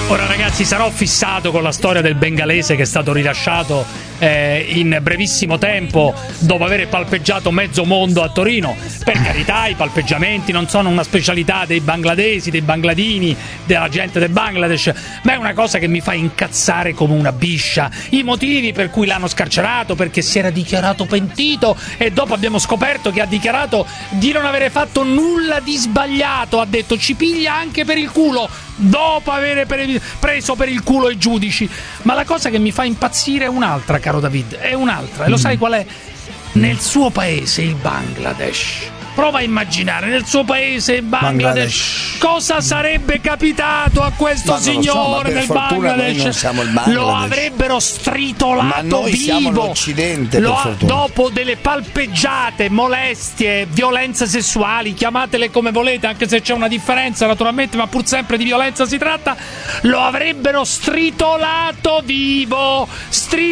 Ora ragazzi, sarò fissato con la storia del bengalese che è stato rilasciato in brevissimo tempo dopo aver palpeggiato mezzo mondo a Torino. Per carità, i palpeggiamenti non sono una specialità dei bangladesi, dei bangladini, della gente del Bangladesh, ma è una cosa che mi fa incazzare come una biscia. I motivi per cui l'hanno scarcerato, perché si era dichiarato pentito e dopo abbiamo scoperto che ha dichiarato di non avere fatto nulla di sbagliato. Ha detto ci piglia anche per il culo dopo aver preso per il culo i giudici. Ma la cosa che mi fa impazzire è un'altra, caro David, è un'altra. E lo sai qual è? Nel suo paese, il Bangladesh. Prova a immaginare, nel suo paese, il Bangladesh, cosa sarebbe capitato a questo signore nel Bangladesh? Non siamo il Bangladesh. Lo avrebbero stritolato ma noi vivo. Siamo l'Occidente, per fortuna. Dopo delle palpeggiate, molestie, violenze sessuali, chiamatele come volete, anche se c'è una differenza naturalmente, ma pur sempre di violenza si tratta, lo avrebbero stritolato vivo.